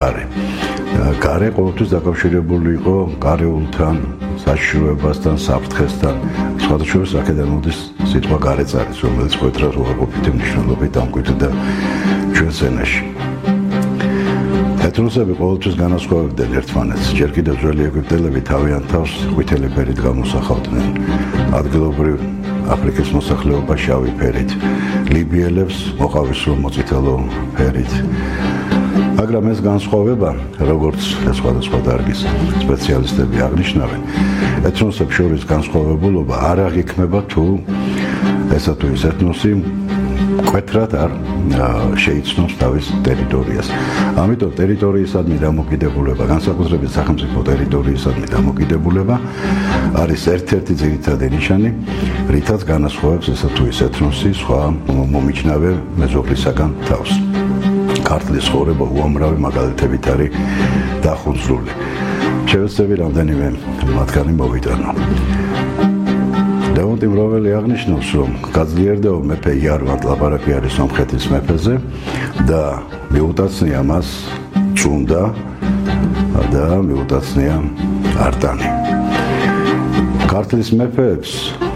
გარე ყოველთვის დაკავშირებული იყო გარეულთან, საშიშროებასთან, საფრთხესთან. სხვადასხვა აქედან მოდის სიტყვა გარეწარის, რომელიც მკვეთრად უარყოფითი მნიშვნელობით ამკვიდრდა ჩვენს ენაში. ეთნოსები ყოველთვის განასხვავებდნენ ერთმანეთს. ჯერ კიდევ ძველი ეგვიპტელები თავიანთ თავს ყვითელი ფერით გამოსახავდნენ. ადგილობრივ აფრიკის მოსახლეობა შავი ფერით, ლიბიელებს მოყავისფრო მოწითალო ფერით. მაგრამ ეს განსხვავება, როგორც სხვადასხვა დარგის სპეციალისტები აღნიშნავენ, ეთნოსებს შორის განსხვავებულობა არ აღიქმება თუ ესა თუ ის ეთნოსი მკვეთრად არ შეიცნობს თავის ტერიტორიას. ამიტომ ტერიტორიისადმი დამოკიდებულება, განსაკუთრებით სახელმწიფო ტერიტორიისადმი დამოკიდებულება არის ერთ-ერთი ძირითადი ნიშანი, რითაც განასხვავებს ესა თუ ის ეთნოსი სხვა მომიჯნავე მეზობლისაგან თავს. ქართლის ცხოვრება უამრავი მაგალითებით არის დახუნცრული. შევეცდები რამდენიმე მათგანი მოვიტანო. ლეონტი მროველი აღნიშნავს, რომ გაძლიერდება მეფე იარვანდ, ლაპარაკი არის სომხეთის მეფეზე და მიუტაცნია მას წუნდა და მიუტაცნია არტანი. ქართლის მეფეებს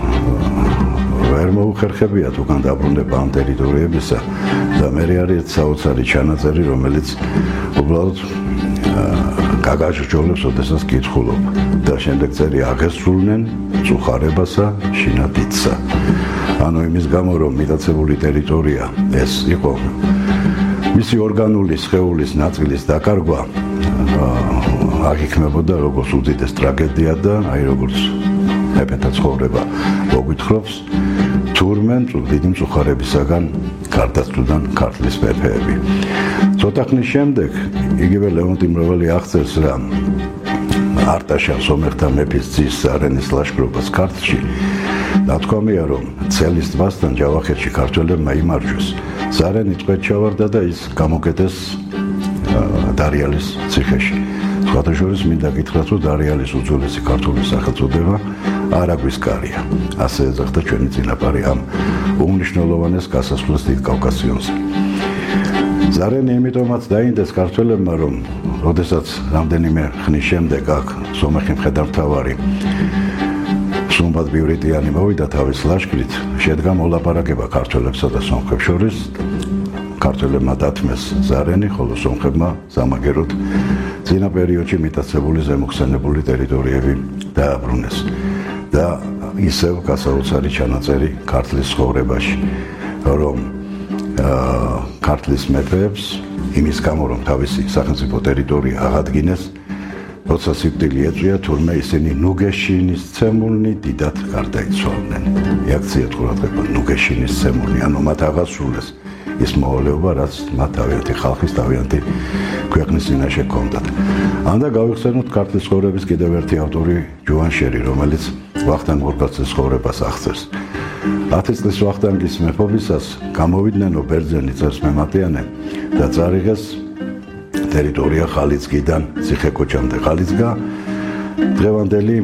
ვერ მოუხერხებიათ უკან დაბრუნება ამ ტერიტორიებისა და მე არის საოცარი ჩანაწერი, რომელიც უბრალოდ გაგაჟრჯოლებს, ოდესაც კითხულობ და შემდეგ წერი აღესრულნენ წუხარებასა, შინადიდსა. ანუ იმის გამო, რომ მიტაცებული ტერიტორია ეს იყო მისი ორგანული სხეულის ნაწილის დაკარგვა აღიქმებოდა როგორც უდიდეს ტრაგედია და როგორც მეფეთა ცხოვრება მოგვითხრობს, თურმე დიდი მწუხარებისაგან გარდაცვლიდან ქართლის მეფეები. ცოტა ხნის შემდეგ იგივე ლეონტი მროველი აღწერს, რომ არტაშა სომეხთა მეფის ძის ზარენის ლაშქრობას ქართლში ნათქვამია, რომ ცელის ტბასთან ჯავახეთში ქართველებმა იმარჯვეს. ზარენი ტყვედ ჩავარდა და ის გამოკეტეს დარიალის ციხეში. სხვადასხვა მინდა გითხრათ, რომ დარიალის უძველესი ქართული სახელწოდება არაგვისკარია. ასე ეძახდა ჩვენი წინაპარი ამ უმნიშვნელოვანეს გასასვლელს დიდ კავკასიონზე. ზარენი იმიტომაც დაინდეს ქართველებმა, რომ როდესაც რამდენიმე ხნის შემდეგ აქ სომეხი მხედართმთავარი სუმბად ბივრიტიანი მოვიდა თავის ლაშქრით, შედგა მოლაპარაკება ქართველებსა და სომხებს შორის. ქართველებმა დათმეს ზარენი, ხოლო სომხებმა სამაგეროდ წინა პერიოდში მიტაცებული ზემოხსენებული ტერიტორიები დააბრუნეს. და ისევ გასაოცარი ჩანაწერი ქართლის ცხოვრებაში, რომ ქართლის მეფეებს იმის გამო, რომ თავისი სახელმწიფო ტერიტორია აღადგინეს, როცა სიკვდილი ეწვია, თურმე ისინი ნუგეშინის ცემულნი დიდად გარდაიცვალნენ. აქციათ ყურადღება, ნუგეშინის ცემულნი, ანუ მათ აღასრულეს ის მოვალეობა, რაც მათ თავიანთი ხალხის, თავიანთი ქვეყნის წინაშე ჰქონდათ. ანდა გავიხსენოთ ქართლის ცხოვრების კიდევ ერთი ავტორი ჯუანშერი, რომელიც ვახტანგ გორგასლის ცხოვრებას აღწერს. 10 წლის ვახტანგის მეფობისას გამოვიდნენ ბერძენი წესმემატიანე და წარიღეს ტერიტორია ხალიცკიდან ციხე-ქოჩამდე. ხალიცკა დღევანდელი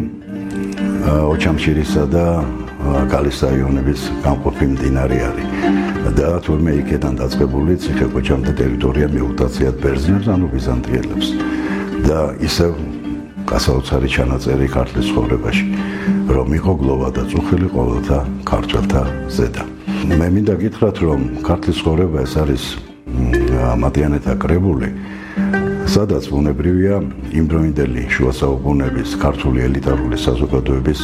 ოჩამშირისა და გალის რაიონების გამყოფი მდინარე არის და თურმე იქიდან დაწყებული ციხე-ქოჩამდე ტერიტორია მიუტაციათ ბერძნებს, ანუ ბიზანტიელებს და ისევ გასაოცარი ჩანაწერი ქართლის ცხოვრებაში, რომ იყო გლოვა და წუხილი ყოველთა ქართველთა ზედა. მე მინდა გითხრათ, რომ ქართლის ცხოვრება ეს არის მატიანეთა კრებული, სადაც ბუნებრივია იმდროინდელი შუა საუკუნეების ქართული ელიტარული საზოგადოების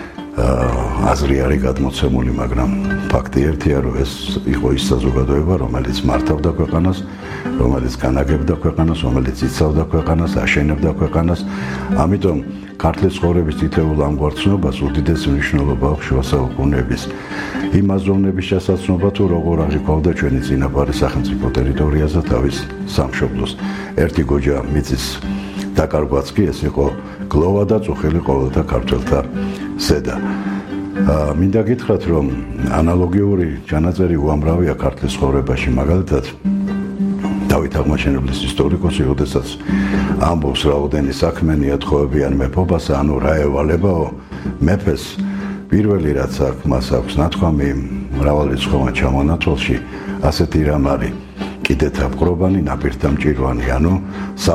აზრი არის გადმოცემული, მაგრამ ფაქტი ერთია, რომ ეს იყო ის საზოგადოება, რომელიც მართავდა ქვეყანას, რომელიც განაგებდა ქვეყანას, რომელიც იცავდა ქვეყანას, აშენებდა ქვეყანას. ამიტომ ქართლის ცხოვრების თითოეულ ამგვარ ცნობას უდიდესი მნიშვნელობა აქვს შუა საუკუნეების იმ აზროვნების ჩასაცნობა, თუ როგორ აღიქვავდა ჩვენი წინაპარი სახელმწიფო ტერიტორიაზე თავის სამშობლოს. ერთი გოჯა მიწის დაკარგვაც კი ეს იყო გლოვა და წუხილი ყოველთა ქართველთა ზედა. მინდა გითხრათ, რომ ანალოგიური ჩანაწერი უამრავია ქართლის ცხოვრებაში, მაგალითად დავით აღმაშენებლის ისტორიკოსი, როდესაც ამბობს რაოდენი საქმენია თხოვებიან მეფობას, ანუ რა ევალებაო მეფეს, პირველი რაც აქვს, მას აქვს ნათქვამი მრავალრიცხოვან ჩამონათვალში ასეთი რამ არის: კიდეთა მყრობანი, ნაპირთა მჭირვანი, ანუ